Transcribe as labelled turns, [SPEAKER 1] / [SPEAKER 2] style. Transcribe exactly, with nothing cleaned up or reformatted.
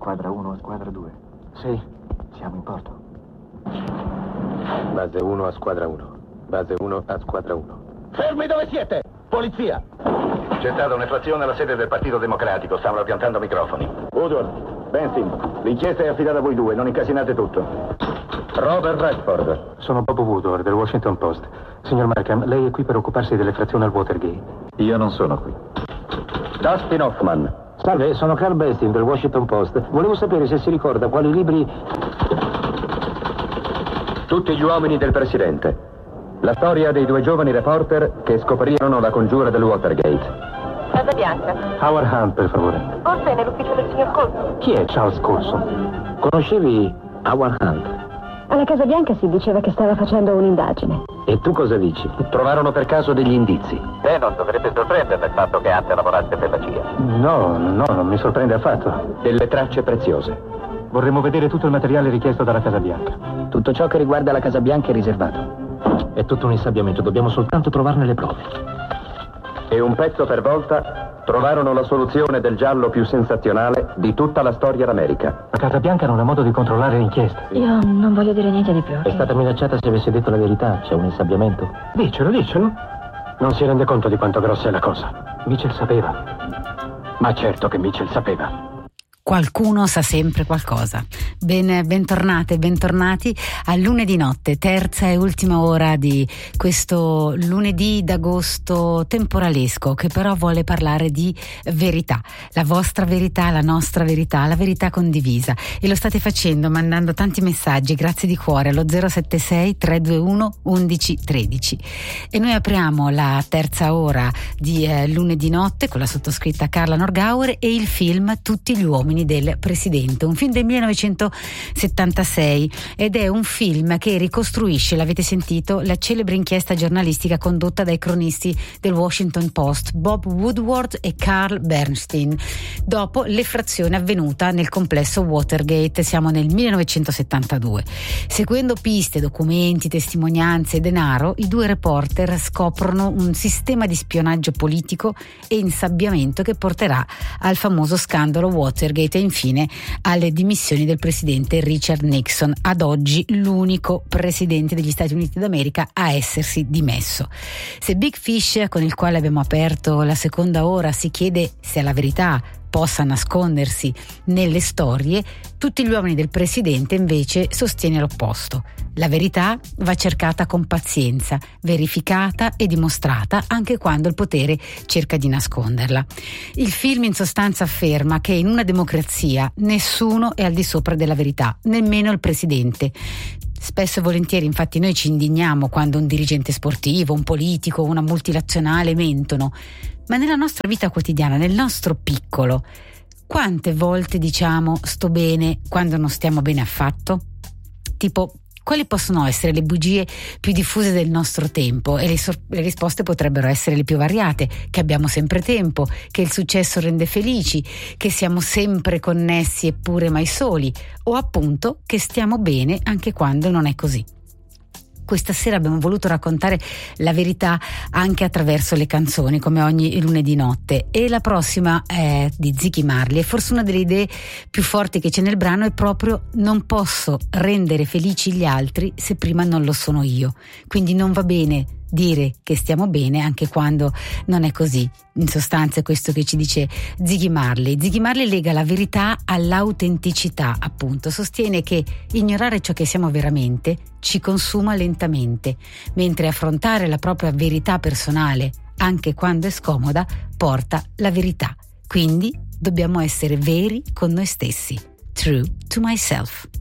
[SPEAKER 1] Squadra uno a squadra due. Sì, siamo in porto.
[SPEAKER 2] Base uno a squadra uno. Base uno a squadra uno.
[SPEAKER 3] Fermi dove siete! Polizia!
[SPEAKER 4] C'è stata un'effrazione alla sede del Partito Democratico, stavano piantando microfoni.
[SPEAKER 3] Woodward, Benson, l'inchiesta è affidata a voi due, non incasinate tutto.
[SPEAKER 2] Robert Redford.
[SPEAKER 1] Sono Bob Woodward del Washington Post. Signor Markham, lei è qui per occuparsi dell'effrazione al Watergate.
[SPEAKER 4] Io non sono qui.
[SPEAKER 2] Dustin Hoffman.
[SPEAKER 1] Salve, sono Carl Bestin del Washington Post. Volevo sapere se si ricorda quali libri...
[SPEAKER 2] Tutti gli uomini del presidente. La storia dei due giovani reporter che scoprirono la congiura del Watergate.
[SPEAKER 5] Casa Bianca.
[SPEAKER 1] Howard Hunt, per favore.
[SPEAKER 5] Forse è nell'ufficio del signor Colson.
[SPEAKER 1] Chi è Charles Colson? Conoscevi Howard Hunt?
[SPEAKER 5] Alla Casa Bianca si diceva che stava facendo un'indagine.
[SPEAKER 1] E tu cosa dici?
[SPEAKER 2] Trovarono per caso degli indizi.
[SPEAKER 4] Beh, non dovrebbe sorprendere il fatto che Hunt lavorasse per la C I A.
[SPEAKER 1] No, no, non mi sorprende affatto.
[SPEAKER 2] Delle tracce preziose.
[SPEAKER 1] Vorremmo vedere tutto il materiale richiesto dalla Casa Bianca.
[SPEAKER 6] Tutto ciò che riguarda la Casa Bianca è riservato.
[SPEAKER 1] È tutto un insabbiamento, dobbiamo soltanto trovarne le prove.
[SPEAKER 2] E un pezzo per volta trovarono la soluzione del giallo più sensazionale di tutta la storia d'America.
[SPEAKER 1] La Casa Bianca non ha modo di controllare l'inchiesta.
[SPEAKER 5] Io non voglio dire niente di più.
[SPEAKER 1] È stata minacciata se avesse detto la verità. C'è un insabbiamento. Dicelo, dicelo. Non si rende conto di quanto grossa è la cosa. Mitchell sapeva. Ma certo che Mitchell sapeva.
[SPEAKER 7] Qualcuno sa sempre qualcosa. Ben, bentornate, bentornati a lunedì notte, terza e ultima ora di questo lunedì d'agosto temporalesco, che però vuole parlare di verità, la vostra verità, la nostra verità, la verità condivisa, e lo state facendo mandando tanti messaggi, grazie di cuore, allo zero sette sei tre due uno undici tredici. E noi apriamo la terza ora di eh, lunedì notte con la sottoscritta Carla Norgauer e il film Tutti gli uomini del presidente, un film del millenovecentosettantasei, ed è un film che ricostruisce, l'avete sentito, la celebre inchiesta giornalistica condotta dai cronisti del Washington Post Bob Woodward e Carl Bernstein dopo l'effrazione avvenuta nel complesso Watergate. Siamo nel millenovecentosettantadue. Seguendo piste, documenti, testimonianze e denaro, i due reporter scoprono un sistema di spionaggio politico e insabbiamento che porterà al famoso scandalo Watergate e infine alle dimissioni del presidente Richard Nixon, ad oggi l'unico presidente degli Stati Uniti d'America a essersi dimesso. Se Big Fish, con il quale abbiamo aperto la seconda ora, si chiede se la verità possa nascondersi nelle storie, Tutti gli uomini del presidente invece sostiene l'opposto. La verità va cercata con pazienza, verificata e dimostrata anche quando il potere cerca di nasconderla. Il film in sostanza afferma che in una democrazia nessuno è al di sopra della verità, nemmeno il presidente. Spesso e volentieri, infatti, noi ci indigniamo quando un dirigente sportivo, un politico, una multinazionale mentono, ma nella nostra vita quotidiana, nel nostro piccolo, quante volte diciamo sto bene quando non stiamo bene affatto? Tipo, quali possono essere le bugie più diffuse del nostro tempo? E le, sor- le risposte potrebbero essere le più variate: che abbiamo sempre tempo, che il successo rende felici, che siamo sempre connessi eppure mai soli, o appunto che stiamo bene anche quando non è così. Questa sera abbiamo voluto raccontare la verità anche attraverso le canzoni, come ogni lunedì notte, e la prossima è di Ziggy Marley, e forse una delle idee più forti che c'è nel brano è proprio: non posso rendere felici gli altri se prima non lo sono io, quindi non va bene dire che stiamo bene anche quando non è così. In sostanza è questo che ci dice Ziggy Marley. Ziggy Marley lega la verità all'autenticità, appunto. Sostiene che ignorare ciò che siamo veramente ci consuma lentamente, mentre affrontare la propria verità personale, anche quando è scomoda, porta la verità. Quindi dobbiamo essere veri con noi stessi. True to myself.